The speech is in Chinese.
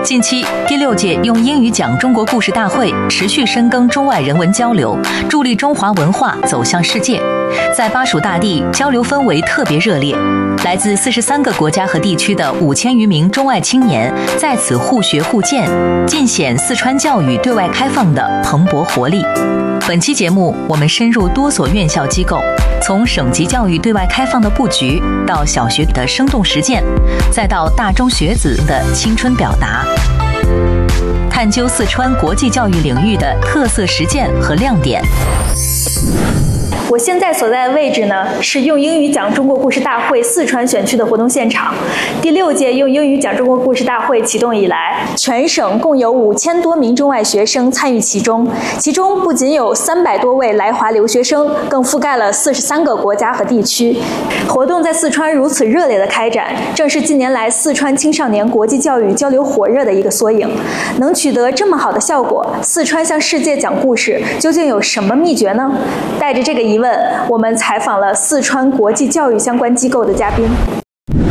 近期，第6届用英语讲中国故事大会持续深耕中外人文交流，助力中华文化走向世界。在巴蜀大地，交流氛围特别热烈。来自43个国家和地区的5000余名中外青年在此互学互鉴，尽显四川教育对外开放的蓬勃活力。本期节目，我们深入多所院校机构，从省级教育对外开放的布局，到小学的生动实践，再到大中学子的青春表达，探究四川国际教育领域的特色实践和亮点。 我现在所在的位置呢，是用英语讲中国故事大会四川选区的活动现场。第6届用英语讲中国故事大会启动以来，全省共有5000多名中外学生参与其中，其中不仅有300多位来华留学生，更覆盖了43个国家和地区。活动在四川如此热烈的开展，正是近年来四川青少年国际教育交流火热的一个缩影。能取得这么好的效果，四川向世界讲故事究竟有什么秘诀呢？带着这个疑问，我们采访了四川国际教育相关机构的嘉宾。